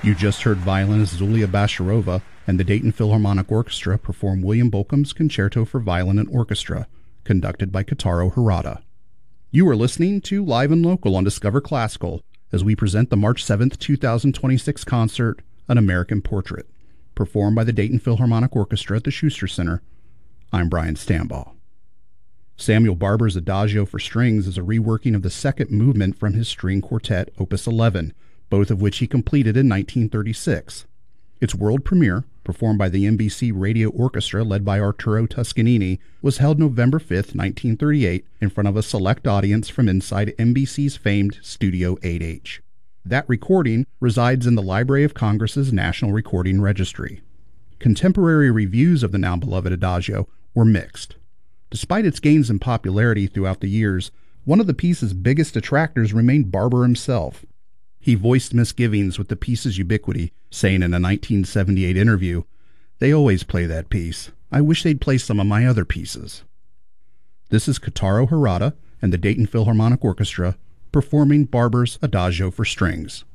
You just heard violinist Zulia Bashirova and the Dayton Philharmonic Orchestra perform William Bolcom's Concerto for Violin and Orchestra, conducted by Kotaro Harada. You are listening to Live and Local on Discover Classical as we present the March 7th, 2026 concert, An American Portrait, performed by the Dayton Philharmonic Orchestra at the Schuster Center. I'm Brian Stambaugh. Samuel Barber's Adagio for Strings is a reworking of the second movement from his string quartet, Opus 11, both of which he completed in 1936. Its world premiere, performed by the NBC Radio Orchestra led by Arturo Toscanini, was held November 5, 1938, in front of a select audience from inside NBC's famed Studio 8H. That recording resides in the Library of Congress's National Recording Registry. Contemporary reviews of the now beloved Adagio were mixed. Despite its gains in popularity throughout the years, one of the piece's biggest detractors remained Barber himself. He voiced misgivings with the piece's ubiquity, saying in a 1978 interview, "They always play that piece. I wish they'd play some of my other pieces." This is Kotaro Harada and the Dayton Philharmonic Orchestra performing Barber's Adagio for Strings.